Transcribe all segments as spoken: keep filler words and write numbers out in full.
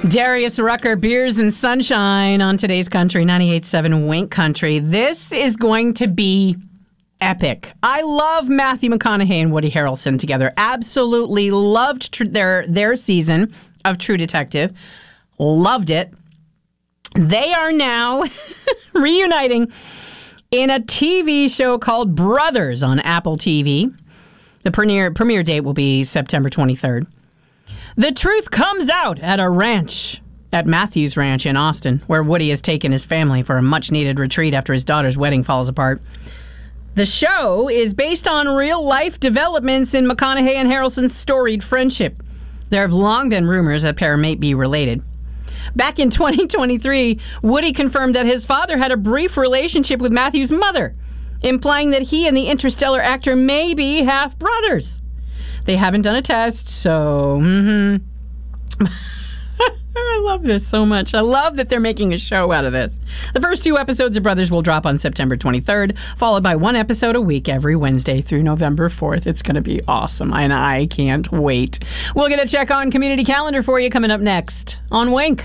Darius Rucker, Beers and Sunshine on today's Country, ninety-eight point seven Wink Country. This is going to be epic. I love Matthew McConaughey and Woody Harrelson together. Absolutely loved tr- their their season of True Detective. Loved it. They are now reuniting in a T V show called Brothers on Apple T V. The premiere premiere date will be September twenty-third. The truth comes out at a ranch, at Matthew's Ranch in Austin, where Woody has taken his family for a much-needed retreat after his daughter's wedding falls apart. The show is based on real-life developments in McConaughey and Harrelson's storied friendship. There have long been rumors that the pair may be related. Back in twenty twenty-three, Woody confirmed that his father had a brief relationship with Matthew's mother, implying that he and the Interstellar actor may be half-brothers. They haven't done a test, so... Mm-hmm. I love this so much. I love that they're making a show out of this. The first two episodes of Brothers will drop on September twenty-third, followed by one episode a week every Wednesday through November fourth. It's going to be awesome, and I can't wait. We'll get a check on community calendar for you coming up next on Wink.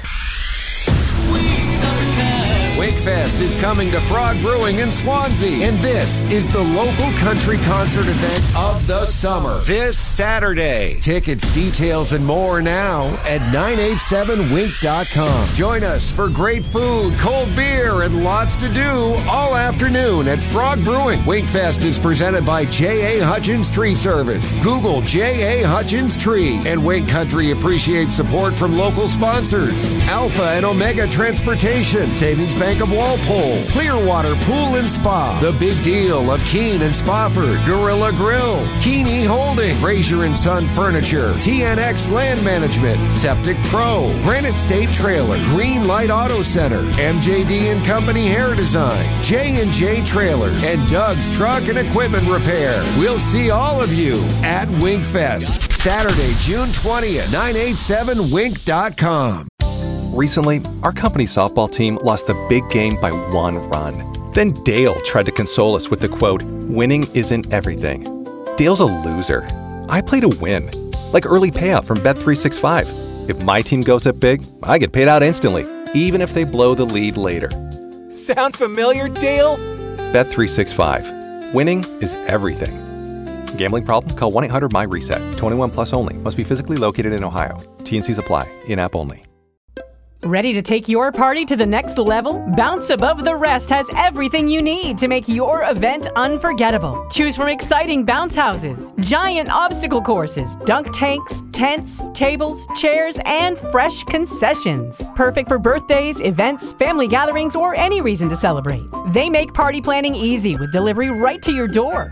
Wakefest is coming to Frog Brewing in Swansea, and this is the local country concert event of the summer this Saturday. Tickets, details, and more now at nine eight seven wink dot com. Join us for great food, cold beer, and lots to do all afternoon at Frog Brewing. Wakefest is presented by J A. Hutchins Tree Service. Google J A. Hutchins Tree, and Wink Country appreciates support from local sponsors: Alpha and Omega Transportation, Savings Bank of Walpole, Clearwater Pool and Spa, The Big Deal of Keene and Spofford, Gorilla Grill, Keeney Holding, Fraser and Son Furniture, T N X Land Management, Septic Pro, Granite State Trailer, Green Light Auto Center, M J D and Company Hair Design, J and J Trailer, and Doug's Truck and Equipment Repair. We'll see all of you at Winkfest, Saturday, June twentieth, nine eight seven wink dot com. Recently, our company softball team lost the big game by one run. Then Dale tried to console us with the quote, "Winning isn't everything." Dale's a loser. I play to win. Like early payout from Bet three sixty-five. If my team goes up big, I get paid out instantly, even if they blow the lead later. Sound familiar, Dale? Bet three sixty-five. Winning is everything. Gambling problem? Call one eight hundred my reset. twenty-one plus only. Must be physically located in Ohio. T N Cs apply. In-app only. Ready to take your party to the next level? Bounce Above the Rest has everything you need to make your event unforgettable. Choose from exciting bounce houses, giant obstacle courses, dunk tanks, tents, tables, chairs, and fresh concessions. Perfect for birthdays, events, family gatherings, or any reason to celebrate. They make party planning easy with delivery right to your door.